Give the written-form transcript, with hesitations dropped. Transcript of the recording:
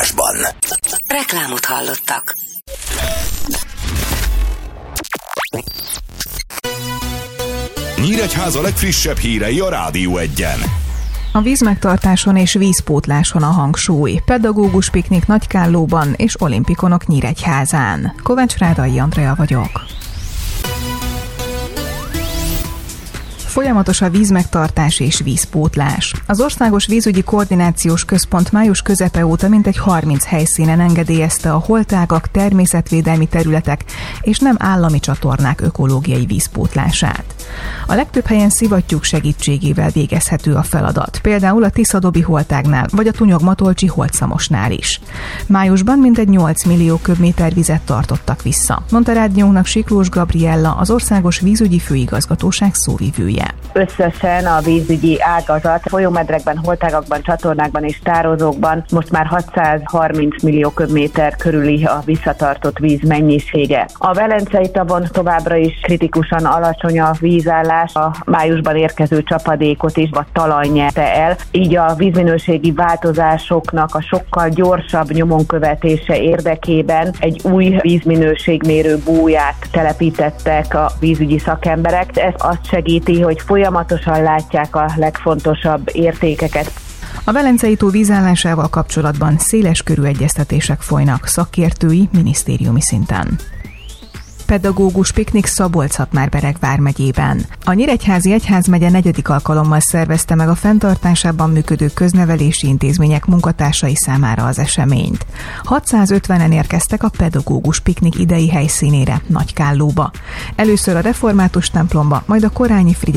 Millásban. Reklámot hallottak. Nyíregyháza legfrissebb hírei a Rádió Egyen. A vízmegtartáson és vízpótláson a hangsúly. Pedagógus piknik Nagykállóban és olimpikonok Nyíregyházán. Kovács Rádai Andrea vagyok. Folyamatos a vízmegtartás és vízpótlás. Az Országos Vízügyi Koordinációs Központ május közepe óta mintegy 30 helyszínen engedélyezte a holtágak, természetvédelmi területek és nem állami csatornák ökológiai vízpótlását. A legtöbb helyen szivattyúk segítségével végezhető a feladat, például a Tiszadobi holtágnál vagy a Tunyog-Matolcsi holtszamosnál is. Májusban mintegy 8 millió köbméter vizet tartottak vissza, mondta rádiónknak Siklós Gabriella, az Országos Vízügyi Főigazgatóság szóvivője. Összesen a vízügyi ágazat folyómedrekben, holtágakban, csatornákban és tározókban most már 630 millió köbméter körüli a visszatartott víz mennyisége. A Velencei tavon továbbra is kritikusan alacsony a vízállás, a májusban érkező csapadékot is a talaj nyerte el, így a vízminőségi változásoknak a sokkal gyorsabb nyomon követése érdekében egy új vízminőségmérő búját telepítettek a vízügyi szakemberek. Ez azt segíti, hogy folyamatosan látják a legfontosabb értékeket. A Velencei tó vízállásával kapcsolatban széles körű egyeztetések folynak szakértői, minisztériumi szinten. Pedagógus piknik Szabolcs-Szatmár-Bereg vármegyében. A Nyíregyházi Egyházmegye 4. alkalommal szervezte meg a fenntartásában működő köznevelési intézmények munkatársai számára az eseményt. 650-en érkeztek a pedagógus piknik idei helyszínére, Nagykállóba. Először a református templomba, majd a Korányi Frigyes